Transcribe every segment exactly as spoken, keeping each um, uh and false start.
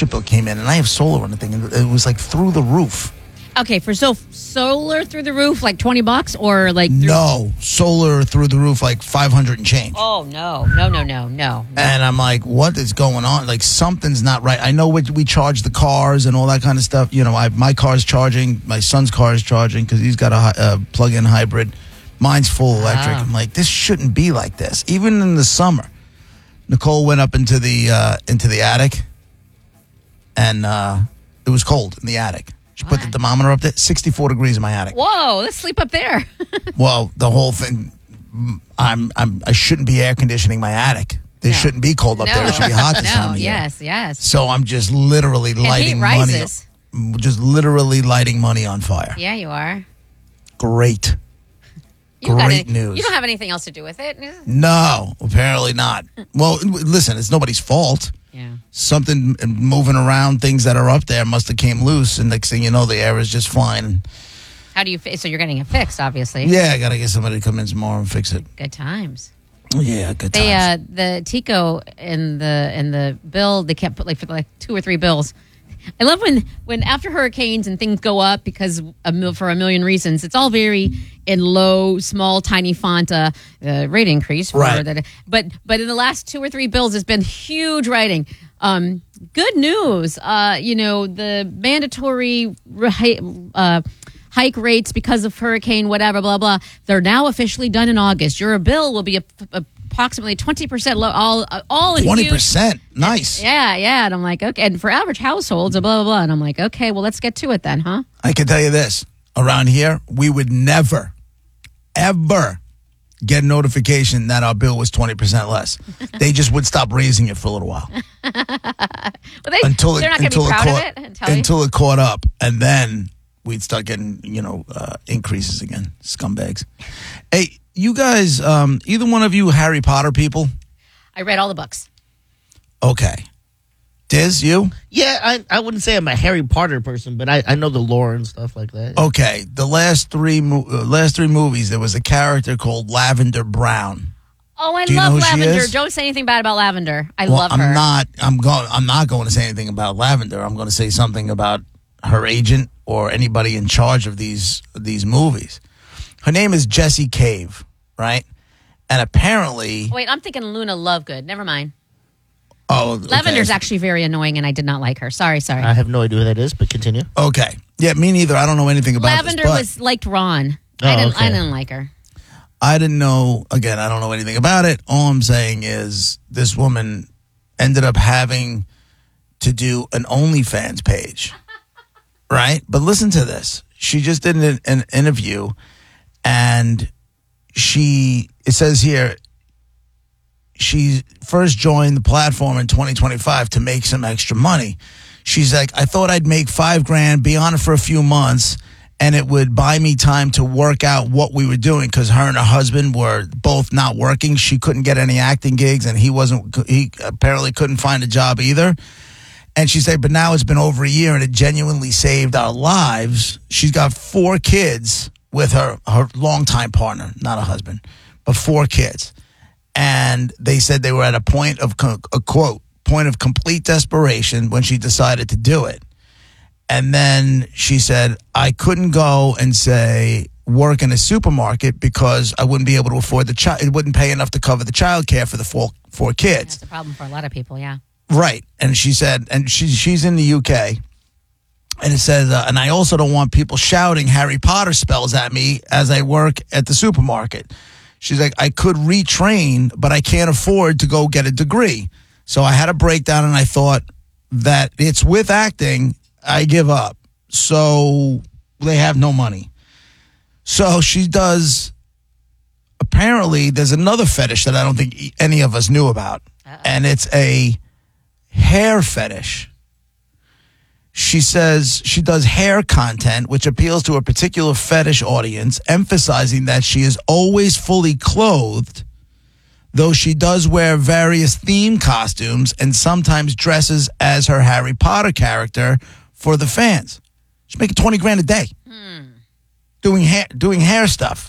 electric bill came in, and I have solar on the thing, and it was like through the roof. Okay, for so solar through the roof, like twenty bucks, or like through- no solar through the roof, like five hundred and change. Oh no, no, no, no, no. And I'm like, what is going on? Like something's not right. I know we, we charge the cars and all that kind of stuff. You know, I, my car's charging, my son's car is charging because he's got a, a plug-in hybrid. Mine's full electric. Oh. I'm like, this shouldn't be like this. Even in the summer, Nicole went up into the uh, into the attic, and uh, it was cold in the attic. She put the thermometer up there, sixty-four degrees in my attic. Whoa, let's sleep up there. Well, the whole thing, I'm, I'm, I shouldn't be air conditioning my attic. There No. shouldn't be cold up No. there. It should be hot this No, time of year. yes, yes. So I'm just literally lighting heat money. rises. Just literally lighting money on fire. Yeah, you are. Great. You got Great any- news. You don't have anything else to do with it. No, apparently not. Well, listen, it's nobody's fault. Yeah. Something moving around, things that are up there must have came loose, and next thing you know, the air is just flying. How do you? Fi- so you're getting it fixed, obviously. Yeah, I gotta get somebody to come in tomorrow and fix it. Good times. Yeah, good They uh, times. the Tico in the in the bill, they kept put like for like two or three bills. I love when when after hurricanes and things go up because a mil, for a million reasons. It's all very in low, small, tiny font uh, uh, rate increase. For Right. that. But but in the last two or three bills, it's been huge writing. Um, good news. Uh, you know the mandatory hi- uh, hike rates because of hurricane whatever blah blah. They're now officially done in August. Your bill will be a, a, approximately twenty percent low. All all in Twenty huge- percent, nice. Yeah, yeah. And I'm like, okay. And for average households, blah, blah, blah. And I'm like, okay, well, let's get to it then, huh? I can tell you this. Around here, we would never, ever get a notification that our bill was twenty percent less. They just would stop raising it for a little while. Well, they, until it, they're not going to until be it proud caught, of it. And tell you. until it caught up. And then we'd start getting, you know, uh, increases again. Scumbags. Hey, you guys, um, either one of you Harry Potter people? I read all the books. Okay. Diz, you? Yeah, I I wouldn't say I'm a Harry Potter person, but I, I know the lore and stuff like that. Okay. The last three mo- uh, last three movies, there was a character called Lavender Brown. Oh, I Do you know love who she Lavender. is? Don't say anything bad about Lavender. I Well, love I'm her. not. I'm going. I'm not going to say anything about Lavender. I'm going to say something about her agent or anybody in charge of these these movies. Her name is Jessie Cave, right? And apparently, Wait, I'm thinking Luna Lovegood. Never mind. oh, okay. Lavender's actually very annoying, and I did not like her. Sorry, sorry. I have no idea who that is, but continue. Okay, yeah, me neither. I don't know anything about Lavender this, but was liked Ron. Oh, I didn't. I okay. didn't like her. I didn't know. Again, I don't know anything about it. All I'm saying is this woman ended up having to do an OnlyFans page, right? But listen to this. She just did an, an interview, and she, it says here, she first joined the platform in twenty twenty-five to make some extra money. She's like, I thought I'd make five grand, be on it for a few months, and it would buy me time to work out what we were doing because her and her husband were both not working. She couldn't get any acting gigs, and he wasn't. He apparently couldn't find a job either. And she said, but now it's been over a year, and it genuinely saved our lives. She's got four kids with her her longtime partner, not a husband, but four kids. And they said they were at a point of co- a quote point of complete desperation when she decided to do it. And then she said, I couldn't go and say work in a supermarket because I wouldn't be able to afford the child. It wouldn't pay enough to cover the child care for the four, four kids. That's a problem for a lot of people. Yeah. Right. And she said, and she, she's in the U K. And it says, uh, and I also don't want people shouting Harry Potter spells at me as I work at the supermarket. She's like, I could retrain, but I can't afford to go get a degree. So I had a breakdown and I thought that it's with acting, I give up. So they have no money. So she does, apparently there's another fetish that I don't think any of us knew about. Uh-oh. And it's a hair fetish. She says she does hair content, which appeals to a particular fetish audience, emphasizing that she is always fully clothed, though she does wear various theme costumes and sometimes dresses as her Harry Potter character for the fans. She's making twenty grand a day Hmm. doing hair, doing hair stuff.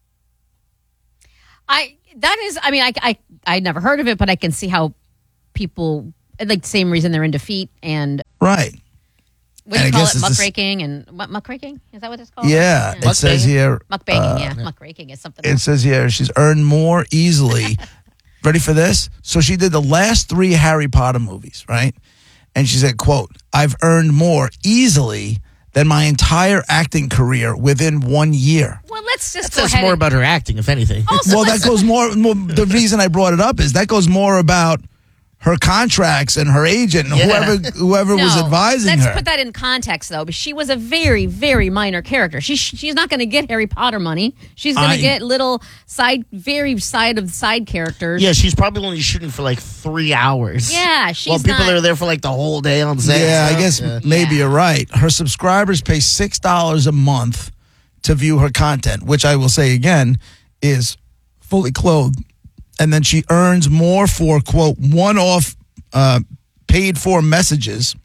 I that is. I mean, I I I never heard of it, but I can see how people like the same reason they're into feet and Right. What do And you I call guess it? it's this- Muckraking and what, muckraking? Is that what it's called? Yeah, it says here. Muckbaking, uh, yeah. Muckraking is something It else. says here she's earned more easily. Ready for this? So she did the last three Harry Potter movies, right? And she said, quote, I've earned more easily than my entire acting career within one year. Well, let's just That go says ahead more and- about her acting, if anything. Also, Well, that let's- goes more, more, the reason I brought it up is that goes more about her contracts and her agent and Yeah. whoever whoever was No, advising let's her. put that in context, though. But she was a very, very minor character. She she's not going to get Harry Potter money. She's going I- to get little side, very side of side characters. Yeah, she's probably only shooting for like three hours. Yeah, she's Well, people not- are there for like the whole day on set. Yeah, so, I guess yeah. maybe Yeah. you're right. Her subscribers pay six dollars a month to view her content, which I will say again is fully clothed. And then she earns more for, quote, one-off uh, paid-for messages.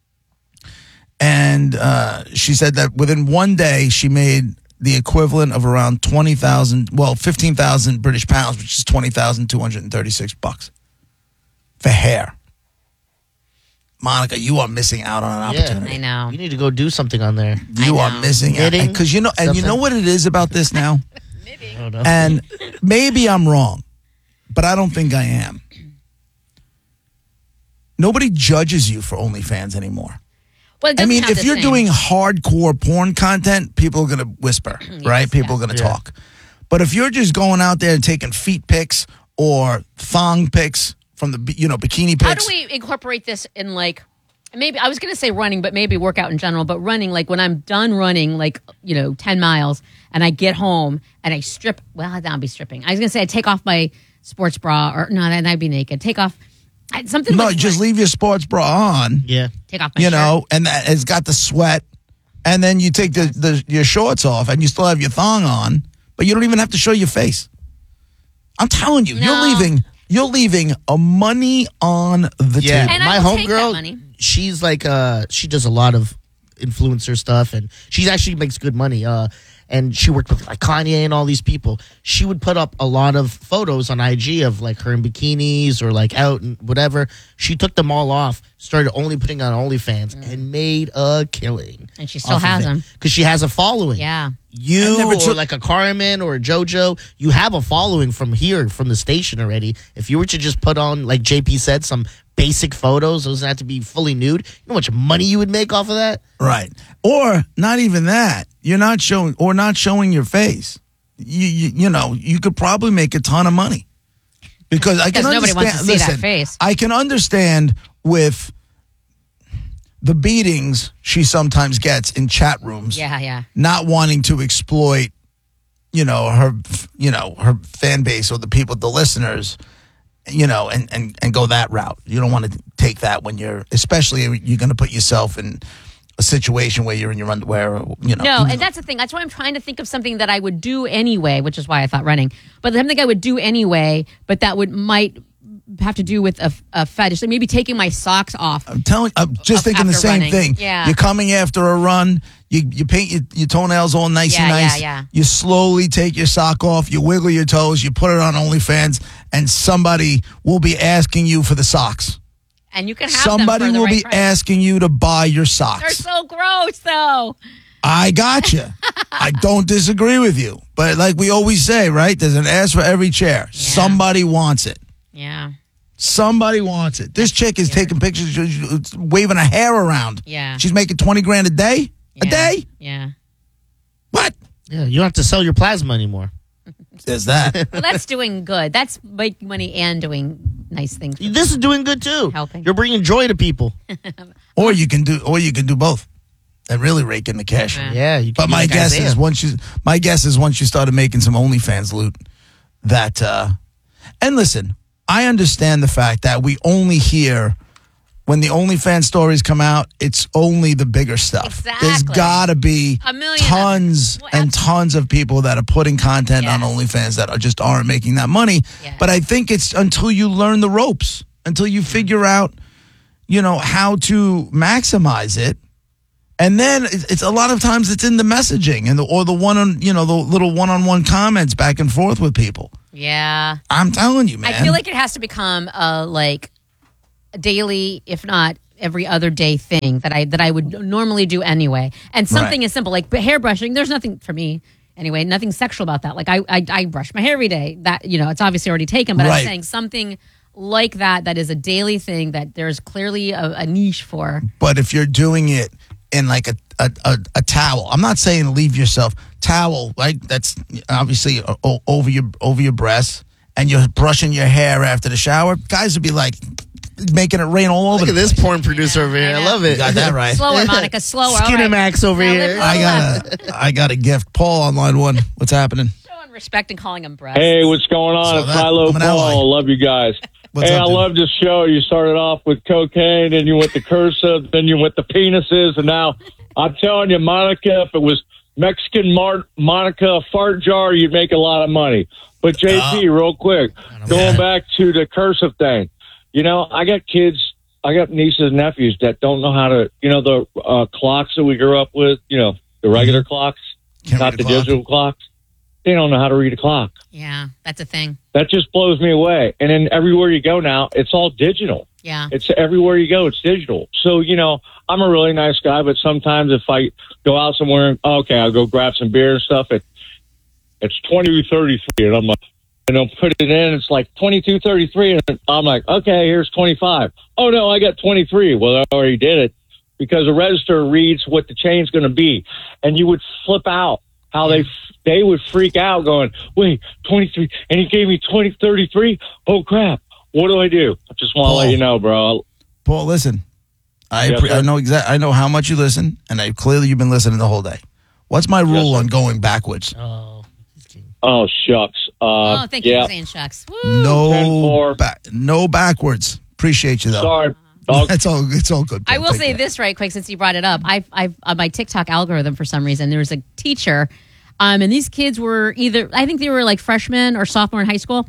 And uh, she said that within one day, she made the equivalent of around twenty thousand, well, fifteen thousand British pounds, which is twenty thousand two hundred thirty-six bucks for hair. Monica, you are missing out on an Yeah. opportunity. I know. You need to go do something on there. You I are know. missing out. Knitting, Because you know, and you know something. what it is about this now? I don't know. And maybe I'm wrong, but I don't think I am. Nobody judges you for OnlyFans anymore. Well, it I doesn't mean, have if the you're same- doing hardcore porn content, people are going to whisper, right? People yeah. are going to Yeah. talk. But if you're just going out there and taking feet pics or thong pics from the, you know, bikini pics. How do we incorporate this in like maybe I was going to say running, but maybe workout in general. But running, like when I'm done running, like you know, ten miles, and I get home and I strip. Well, I'd be stripping. I was going to say I take off my sports bra, or no, then I'd be naked. Take off I- something. No, with- just leave your sports bra on. Yeah. take off my you shirt. know, and that, it's got the sweat, and then you take the, the your shorts off, and you still have your thong on, but you don't even have to show your face. I'm telling you, No. you're leaving. You're leaving a money on the Yeah. table. And I My will take that money. homegirl, she's like, uh, she does a lot of influencer stuff, and she actually makes good money. Uh, and she worked with like Kanye and all these people. She would put up a lot of photos on I G of like her in bikinis or like out and whatever. She took them all off, started only putting on OnlyFans, and made a killing. And she still has them. because she has a following. Yeah. You I never or took- like a Carmen or a JoJo, you have a following from here, from the station already. If you were to just put on, like J P said, some basic photos, those have to be fully nude, you know how much money you would make off of that? Right. Or not even that. You're not showing or not showing your face. You you, you know, you could probably make a ton of money. Because I can Because nobody understand wants to see that listen, face. I can understand with the beatings she sometimes gets in chat rooms. Yeah, yeah. Not wanting to exploit, you know, her you know, her fan base or the people, the listeners, you know, and, and, and go that route. You don't want to take that when you're, especially you're going to put yourself in a situation where you're in your underwear, or, you know. No, and that's the thing. That's why I'm trying to think of something that I would do anyway, which is why I thought running. But something I would do anyway, but that would might have to do with a, a fetish. Like maybe taking my socks off. I'm telling, I'm just Of- thinking the after same running. thing. Yeah. You're coming after a run. You you paint your, your toenails all nice Yeah, and yeah, nice. yeah. You slowly take your sock off. You wiggle your toes. You put it on OnlyFans, and somebody will be asking you for the socks. And you can have Somebody them for the will right be price. asking you to buy your They're socks. so gross, though. I got you. I don't disagree with you. But like we always say, right? There's an ass for every chair. Somebody wants it. Yeah, Somebody wants it. This chick is taking pictures, she's waving her hair around. Yeah. She's making twenty grand a day? A yeah, day? Yeah. What? Yeah, you don't have to sell your plasma anymore. There's that. Well, that's doing good. That's making money and doing nice things. This is doing good too. Helping. You're bringing joy to people. or you can do or you can do both. And really rake in the cash. Yeah. Yeah, you can But be my like guess Isaiah. is once you my guess is once you started making some OnlyFans loot, that uh and listen, I understand the fact that we only hear when the OnlyFans stories come out, it's only the bigger stuff. There's Exactly. gotta be A million of tons them. Well, and abs- tons of people that are putting content on Yes. OnlyFans that are just aren't making that money. Yes. But I think it's until you learn the ropes, until you figure out, you know, how to maximize it. And then it's it's a lot of times it's in the messaging and the or the one on you know the little one on one comments back and forth with people. Yeah. I'm telling you, man. I feel like it has to become a like a daily, if not every other day thing that I that I would normally do anyway. And something Right. as simple like hairbrushing. There's nothing for me anyway. Nothing sexual about that. Like I, I I brush my hair every day. That you know, it's obviously already taken. But Right. I'm saying something like that. That is a daily thing that there's clearly a, a niche for. But if you're doing it in like a, a, a, a towel, I'm not saying leave yourself towel, right? That's obviously o- o- over your over your breasts, and you're brushing your hair after the shower. Guys would be like making it rain all over Look at the this place. porn producer Yeah, over here. I I know. love it. You got that right. Slower, Monica. Slower. All Skinner right. Max over Now here. live I a little got a I got a gift. Paul on line one. What's happening? Showing respect and calling them breasts. Hey, what's going on? So It's that- Kylo I'm an ally. Paul. Love you guys. What's hey, up, I dude? love this show. You started off with cocaine, then you went to cursive, then you went to penises, and now I'm telling you, Monica, if it was Mexican Mar- Monica fart jar, you'd make a lot of money. But J P, Oh. real quick, going Yeah. back to the cursive thing, you know, I got kids, I got nieces and nephews that don't know how to, you know, the uh, clocks that we grew up with, you know, the regular clocks, Can't not read the a clock. digital clocks. They don't know how to read a clock. Yeah, that's a thing. That just blows me away. And then everywhere you go now, it's all digital. Yeah. It's everywhere you go, it's digital. So, you know, I'm a really nice guy, but sometimes if I go out somewhere and, okay, I'll go grab some beer and stuff, it, it's twenty-two thirty-three. And I'm like, and they'll put it in, it's like twenty-two thirty-three. And I'm like, okay, here's twenty-five. Oh, no, I got twenty-three. Well, I already did it because the register reads what the chain's going to be. And you would flip out how they they would freak out going, wait, twenty-three, and he gave me twenty thirty-three? Oh, crap. What do I do? I just want to Paul. let you know, bro. Paul, listen. I Yes, appre- sir. I know exact. I know how much you listen, and I clearly you've been listening the whole day. What's my rule sir. on going backwards? Oh, he's king. Oh, shucks. Uh, Oh, thank you yeah. for saying shucks. Woo. No, ten four. ba- no backwards. Appreciate you though. Sorry. Dog. It's all. It's all good. I Paul. will Take say care. this right quick since you brought it up. I, I, on my TikTok algorithm for some reason, there was a teacher, um, and these kids were either I think they were like freshmen or sophomore in high school.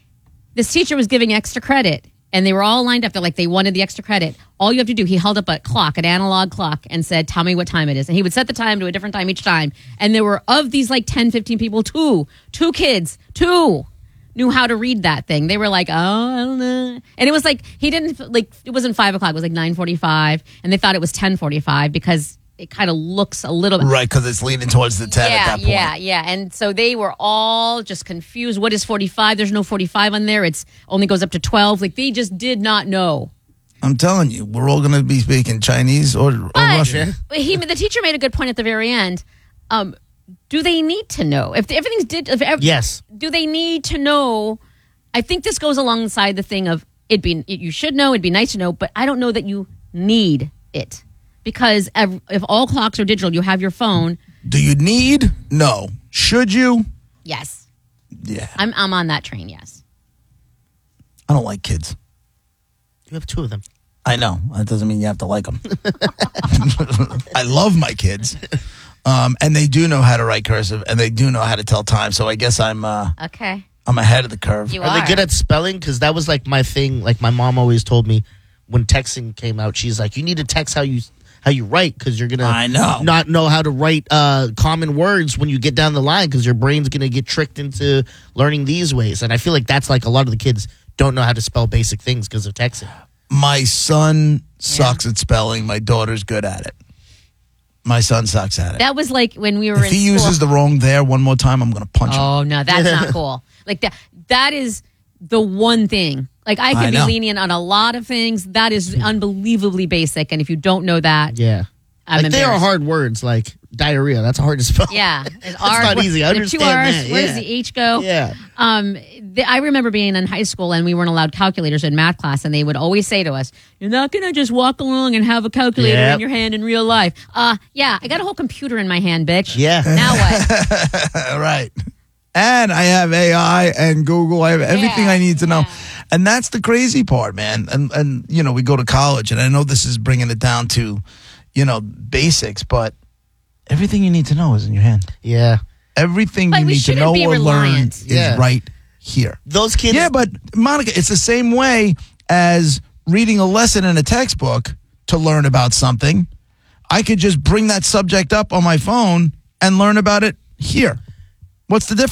This teacher was giving extra credit, and they were all lined up. They're like they wanted the extra credit. All you have to do, he held up a clock, an analog clock, and said, "Tell me what time it is." And he would set the time to a different time each time. And there were of these like ten, fifteen people, two, two kids, two. Knew how to read that thing. They were like, oh, I don't know. And it was like, he didn't, like, it wasn't five o'clock. It was like nine forty-five. And they thought it was ten forty-five because it kind of looks a little bit. right because it's leaning towards the ten Yeah, at that point. yeah, yeah. And so they were all just confused. What is forty-five? There's no forty-five on there. It's only goes up to twelve. Like, they just did not know. I'm telling you, we're all going to be speaking Chinese or, or But Russian. he, the teacher made a good point at the very end. Um, do they need to know? If everything's did, if ev- Yes. do they need to know? I think this goes alongside the thing of it'd be it, you should know, it'd be nice to know, but I don't know that you need it because ev- if all clocks are digital, you have your phone. Do you need? No. Should you? Yes, Yeah. I'm I'm on that train. Yes, I don't like kids. You have two of them. I know. That doesn't mean you have to like them. I love my kids. Um, and they do know how to write cursive, and they do know how to tell time. So I guess I'm uh, okay. I'm ahead of the curve. You Are are they good at spelling? Because that was like my thing. Like my mom always told me when texting came out, she's like, you need to text how you how you write because you're gonna I know. not know how to write uh, common words when you get down the line because your brain's gonna get tricked into learning these ways. And I feel like that's like a lot of the kids don't know how to spell basic things because of texting. My son sucks at spelling. My daughter's good at it. My son sucks at it. That was like when we were If in he school. uses the wrong there one more time, I'm going to punch him. Oh no, that's not cool. Like that that is the one thing. Like I I can be know. lenient on a lot of things. That is unbelievably basic. And if you don't know that, Yeah. I'm like they are embarrassed. hard words like diarrhea. That's hard to spell. Yeah, it's That's not easy. I the understand two R's, that, where yeah. does the H go? Yeah. Um, the, I remember being in high school and we weren't allowed calculators in math class, and they would always say to us, "You're not going to just walk along and have a calculator Yep. in your hand in real life." Uh, yeah, I got a whole computer in my hand, bitch. Yeah. Now what? Right. And I have A I and Google. I have everything Yeah, I need to know. yeah. And that's the crazy part, man. And, and, you know, we go to college, and I know this is bringing it down to, you know, basics, but everything you need to know is in your hand. Yeah. Everything But you we need to shouldn't know be or learn reliant. is Yeah. right here. Those kids. Yeah, but Monica, it's the same way as reading a lesson in a textbook to learn about something. I could just bring that subject up on my phone and learn about it here. What's the difference?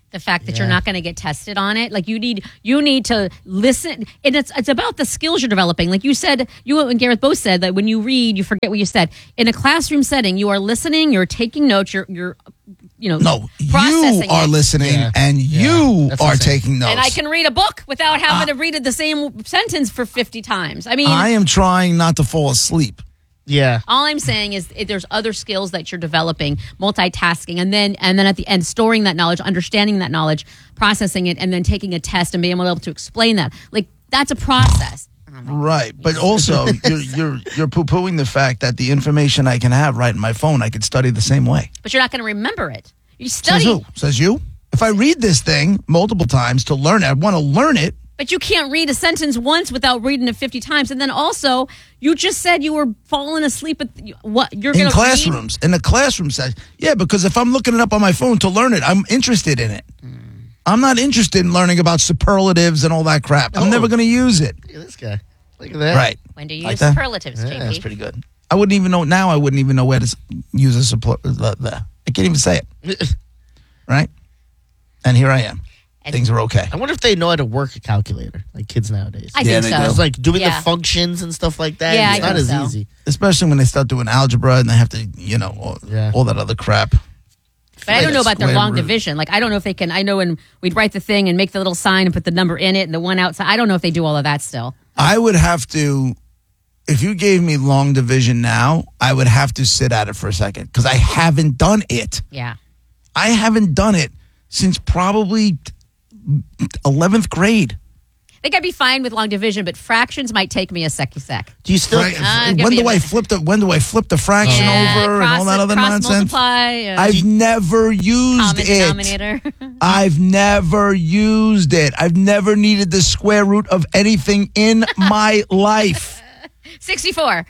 The fact that Yeah. you're not going to get tested on it, like you need, you need to listen, and it's it's about the skills you're developing. Like you said, you and Gareth both said that when you read, you forget what you said. In a classroom setting, you are listening, you're taking notes, you're you're, you know, No, you processing are it. listening Yeah. and Yeah. you That's what are I'm saying. taking notes. And I can read a book without having Ah. to read it the same sentence for fifty times. I mean, I am trying not to fall asleep. Yeah. all I'm saying is if there's other skills that you're developing, multitasking, and then and then at the end storing that knowledge, understanding that knowledge, processing it, and then taking a test and being able to explain that. Like that's a process. Right, but also you're you're you're poo pooing the fact that the information I can have right in my phone, I could study the same way. But you're not going to remember it. You Says study, who? Says you. If I read this thing multiple times to learn it, I want to learn it. but you can't read a sentence once without reading it fifty times. And then also, you just said you were falling asleep at what you're going In to classrooms, in the classroom setting. Yeah, because if I'm looking it up on my phone to learn it, I'm interested in it. I'm not interested in learning about superlatives and all that crap. I'm Oh. never going to use it. Look at this guy. Look at that. Right. When do you Like use that? superlatives, Yeah, J P? That's pretty good. I wouldn't even know now. I wouldn't even know where to s- use a support. The, the, I can't even say it. Right. And here I am. And- Things are okay. I wonder if they know how to work a calculator, like kids nowadays. I Yeah, think they so. do. It's like doing Yeah. the functions and stuff like that. Yeah, it's I not think as so. easy. Especially when they start doing algebra and they have to, you know, all, Yeah. all that other crap. But I don't know about their Square long root. division. Like, I don't know if they can. I know when we'd write the thing and make the little sign and put the number in it and the one outside. I don't know if they do all of that still. I would have to, if you gave me long division now, I would have to sit at it for a second because I haven't done it. Yeah. I haven't done it since probably eleventh grade. I think I'd be fine with long division, but fractions might take me a secky sec. Do you still? Right? Ah, it's gonna when be do a I bit- flip the when do I flip the fraction Yeah, over cross, and all that other cross nonsense? multiply. Uh, I've never used common it. denominator. I've never used it. I've never needed the square root of anything in my life. sixty-four.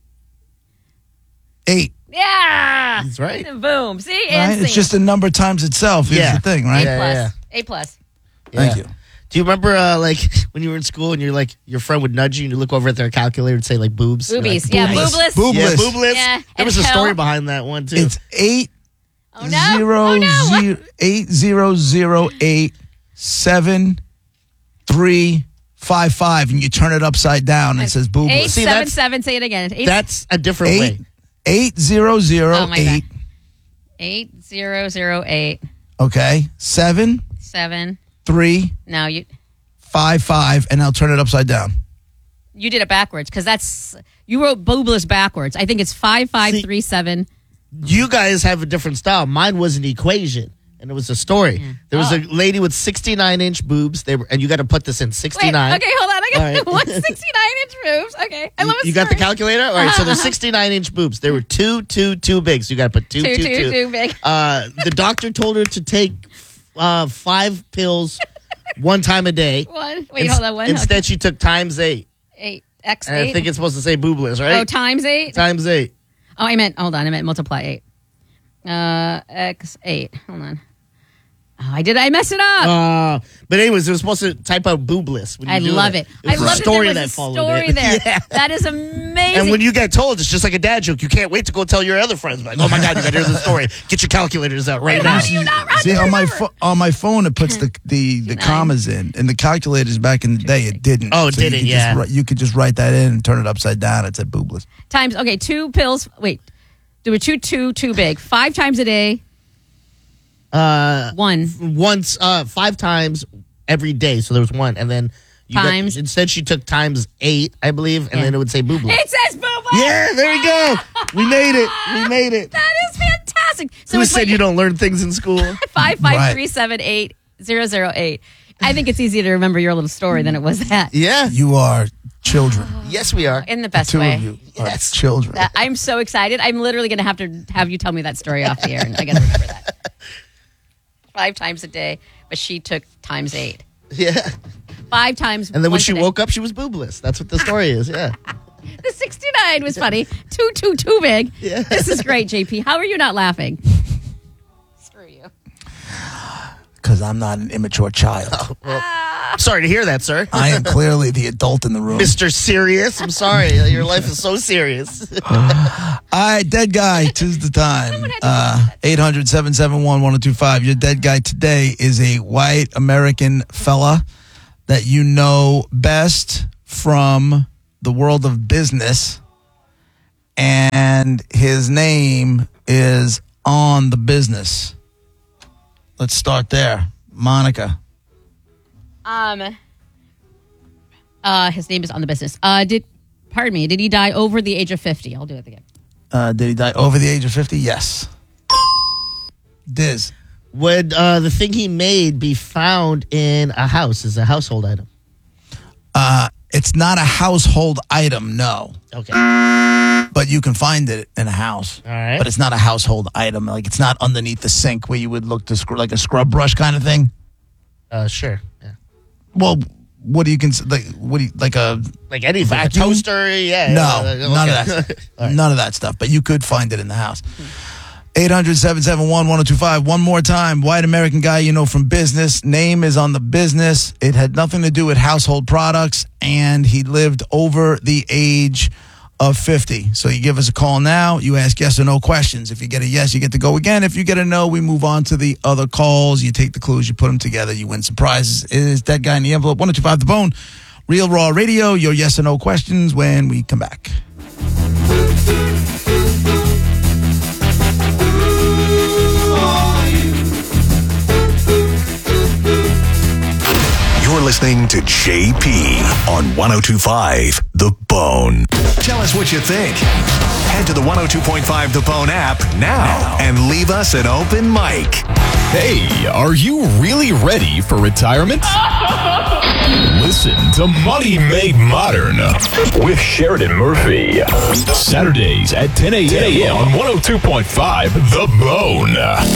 Eight. Yeah. That's right. Boom. See? And Right? It's see. just a number times itself. Here's Yeah. the thing, A right? Yeah, plus. yeah. A plus. Thank Yeah. you. Do you remember, uh, like, when you were in school and you're like, your friend would nudge you and you look over at their calculator and say, like, boobs? You're Boobies. like, Yeah, Boobless. boobless. Boob- Yeah, Boobless. boobless. Yeah, There and was a hell. story behind that one, too. It's eight Oh, no. zero oh, no. zero eight zero zero eight seven three five five, and you turn it upside down and it says Eight, boobless. See, seven, that's- seven. Say it again. Eight, That's a different Eight way. eight zero zero Oh, my eight. bad. eight, zero, zero, eight, Okay, seven seven. three No, you five five, and I'll turn it upside down. you did it backwards because that's you wrote boobless backwards. I think it's five five See- three seven. You guys have a different style. Mine was an equation, and it was a story. There was Oh. a lady with sixty-nine inch boobs. They were, and you got to put this in Wait, sixty-nine. okay, hold on. I got All right. one sixty-nine inch boobs. Okay, I You, love a you got the story. calculator? All right, so there's sixty-nine inch boobs. They were two, two, two big. So you got to put two, Two, two, two, two. two big. Uh, the doctor told her to take uh, five pills one time a day. One. Wait, Ins- hold on. One. Instead, she took times eight. eight. X And eight. I think it's supposed to say boobless, right? Oh, times eight. times eight. Oh, I meant. Hold on. I meant multiply eight. Uh, X eight. Hold on. Oh, I did. I messed it up. Uh, but anyways, it was supposed to type out boobless. When you I do love it. it. It I was love a story that there that was a followed story it. there. Yeah. That is amazing. And when you get told, it's just like a dad joke. You can't wait to go tell your other friends. Like, oh my God, you got to hear the story. Get your calculators out right How now. do you not See, on my fo- on my phone, it puts the the, the Nine. commas in, and the calculators back in the day, it didn't. Oh, it you didn't, could yeah. Just, write- you could just write that in and turn it upside down. It said boobless. times. Okay, two pills. Wait, there were two, two, too big. Five times a day. Uh, One. once, uh, five times every day. So there was one, and then you got- Times. instead, she took times eight, I believe, and Yeah. then it would say boobless. It says boobless. Yeah, there we go. We made it. We made it. That is fantastic. So Who it's said like you don't learn things in school? five five three seven eight zero zero eight. I think it's easier to remember your little story than it was that. Yeah. You are children. Yes, we are. In the best Two way. of you are Yes. children. That, I'm so excited. I'm literally going to have to have you tell me that story off the air, and I got to remember that. Five times a day, but she took times eight. Yeah. Five times. And then when once she a day. woke up, she was boobless. That's what the story is. Yeah. The sixty-nine was funny. Too, too, too big. Yeah. This is great, J P. How are you not laughing? Screw you. because I'm not an immature child. Oh, well, I'm sorry to hear that, sir. I am clearly the adult in the room. Mister Serious. I'm sorry. Your life is so serious. All right, dead guy, tis the time. Uh, eight hundred, seven seven one, one oh two five. Your dead guy today is a white American fella that you know best from the world of business. And his name is on the business. Let's start there. Monica. Um, uh, his name is on the business. Uh, did, pardon me, did he die over the age of fifty? I'll do it again. Uh, did he die over the age of fifty? Yes. Diz. Would uh, the thing he made be found in a house as a household item? Uh, it's not a household item, no. Okay. But you can find it in a house. All right. But it's not a household item. Like, it's not underneath the sink where you would look to scrub, like a scrub brush kind of thing. Uh, sure. Yeah. Well, what do you consider? Like, what do you, like a Like anything. A vacuum? toaster, yeah. No, uh, okay. none of that. Right. None of that stuff. But you could find it in the house. eight hundred, seven seven one, one oh two five. One more time. White American guy you know from business. Name is on the business. It had nothing to do with household products, and he lived over the age of fifty. So you give us a call now. You ask yes or no questions. If you get a yes, you get to go again. If you get a no, we move on to the other calls. You take the clues, you put them together, you win some prizes. It is Dead Guy in the Envelope. one oh two five The Bone. Real Raw Radio. Your yes or no questions when we come back. You're listening to J P on one oh two point five The Bone. Tell us what you think. Head to the one oh two point five The Bone app now and leave us an open mic. Hey, are you really ready for retirement? Listen to Money Made Modern with Sheridan Murphy. Saturdays at ten a.m. on one oh two point five The Bone.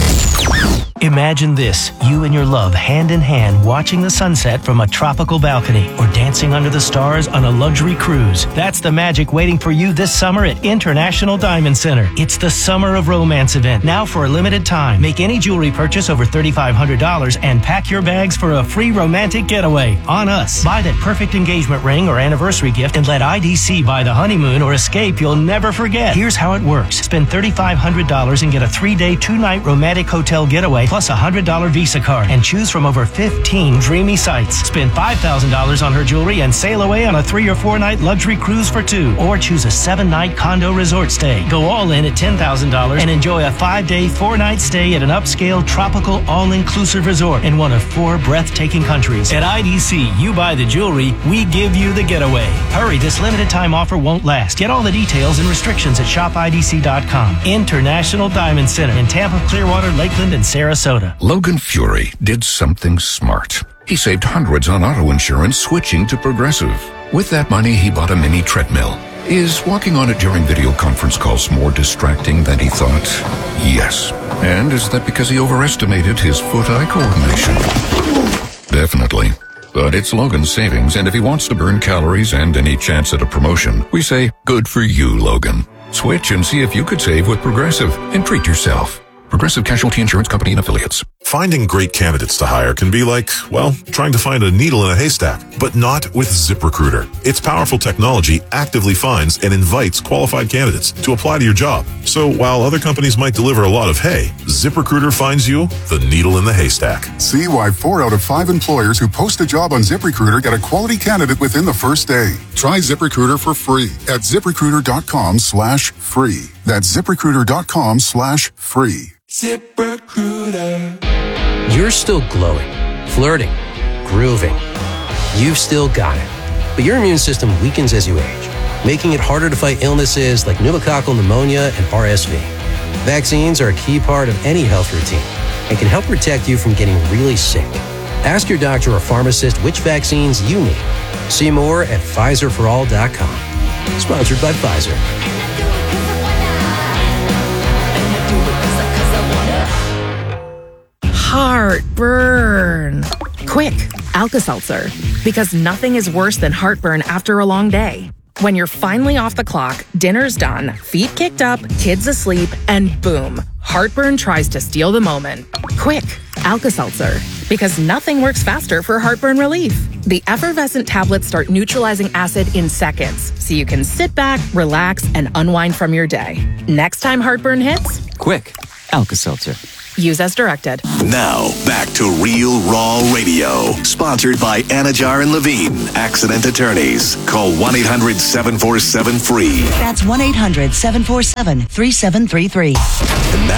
Imagine this, you and your love hand in hand watching the sunset from a tropical balcony or dancing under the stars on a luxury cruise. That's the magic waiting for you this summer at International Diamond Center. It's the Summer of Romance event, now for a limited time. Make any jewelry purchase over three thousand five hundred dollars and pack your bags for a free romantic getaway on us. Buy that perfect engagement ring or anniversary gift and let I D C buy the honeymoon or escape you'll never forget. Here's how it works. Spend three thousand five hundred dollars and get a three-day, two-night romantic hotel getaway plus a one hundred dollars Visa card and choose from over fifteen dreamy sites. Spend five thousand dollars on her jewelry and sail away on a three or four night luxury cruise for two, or choose a seven night condo resort stay. Go all in at ten thousand dollars and enjoy a five day, four night stay at an upscale tropical all-inclusive resort in one of four breathtaking countries. At I D C, you buy the jewelry, we give you the getaway. Hurry, this limited time offer won't last. Get all the details and restrictions at shop I D C dot com. International Diamond Center in Tampa, Clearwater, Lakeland, and Sarasota. Logan Fury did something smart. He saved hundreds on auto insurance switching to Progressive. With that money, he bought a mini treadmill. Is walking on it during video conference calls more distracting than he thought? Yes. And is that because he overestimated his foot-eye coordination? Definitely. But it's Logan's savings, and if he wants to burn calories and any chance at a promotion, we say, good for you, Logan. Switch and see if you could save with Progressive and treat yourself. Progressive Casualty Insurance Company and Affiliates. Finding great candidates to hire can be like, well, trying to find a needle in a haystack, but not with ZipRecruiter. Its powerful technology actively finds and invites qualified candidates to apply to your job. So while other companies might deliver a lot of hay, ZipRecruiter finds you the needle in the haystack. See why four out of five employers who post a job on ZipRecruiter get a quality candidate within the first day. Try ZipRecruiter for free at ZipRecruiter.com slash free. That's ZipRecruiter.com slash free. ZipRecruiter. You're still glowing, flirting, grooving. You've still got it. But your immune system weakens as you age, making it harder to fight illnesses like pneumococcal pneumonia and R S V. Vaccines are a key part of any health routine and can help protect you from getting really sick. Ask your doctor or pharmacist which vaccines you need. See more at Pfizer for all dot com. Sponsored by Pfizer. Heartburn. Quick, Alka-Seltzer. Because nothing is worse than heartburn after a long day. When you're finally off the clock, dinner's done, feet kicked up, kids asleep, and boom, heartburn tries to steal the moment. Quick, Alka-Seltzer, because nothing works faster for heartburn relief. The effervescent tablets start neutralizing acid in seconds, so you can sit back, relax, and unwind from your day. Next time heartburn hits, quick, Alka-Seltzer. Use as directed. Now, back to Real Raw Radio. Sponsored by Anajar and Levine, Accident Attorneys. Call one eight hundred seven four seven free. That's one eight hundred seven four seven three seven three three.